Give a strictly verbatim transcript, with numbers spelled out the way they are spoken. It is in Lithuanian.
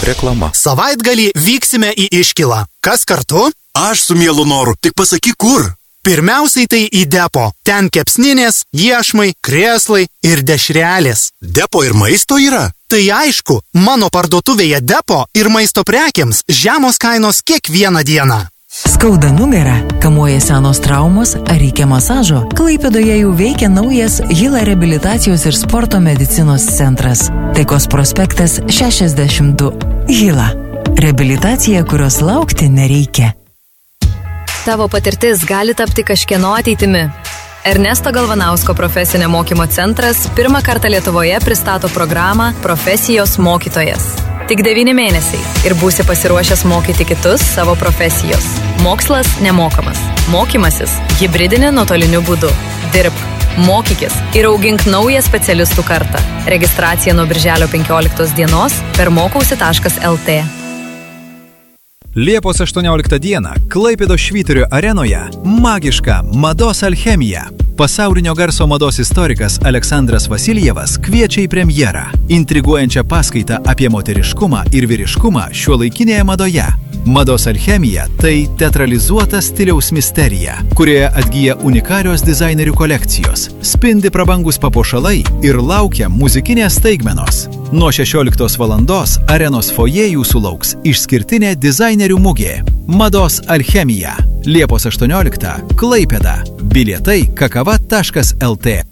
Reklama. Savaitgalį vyksime į Iškilą. Kas kartu? Aš su mielu noru, tik pasakyk kur. Pirmiausiai tai į depo. Ten kepsninės, iešmai, krėslai ir dešrelės. Depo ir maisto yra? Tai aišku, mano parduotuvėje depo ir maisto prekiams žemos kainos kiekvieną dieną. Skauda nugarą, kamuoja senos traumos ar reikia masažo? Klaipėdoje jau veikia naujas Hila reabilitacijos ir sporto medicinos centras. Taikos prospektas šešiasdešimt du. Hila. Reabilitacija, kurios laukti nereikia. Tavo patirtis gali tapti kažkieno ateitimi. Ernesto Galvanausko profesinio mokymo centras pirmą kartą Lietuvoje pristato programą Profesijos mokytojas. Tik devyni mėnesiai ir būsi pasiruošęs mokyti kitus savo profesijos. Mokslas nemokamas. Mokymasis hibridinė nuotoliniu būdu. Dirbk, mokykis ir augink naują specialistų kartą. Registracija nuo birželio penkioliktos dienos per mokausi taškas el tė. Liepos aštuonioliktą dieną Klaipėdos Švyturio arenoje magiška mados alchemija. Pasaulinio garso mados istorikas Aleksandras Vasiljevas kviečia į premjerą, intriguojančią paskaitą apie moteriškumą ir vyriškumą šiuolaikinėje madoje. Mados alchemija – tai teatralizuota stiliaus misterija, kurioje atgyja unikalios dizainerių kolekcijos, spindi prabangus papuošalai ir laukia muzikinės staigmenos. Nuo šešioliktos valandos arenos fojė jūsų lauks išskirtinė dizainerių mugė Mados alchemija. Liepos aštuonioliktą Klaipėda. Bilietai kakava taškas el tė.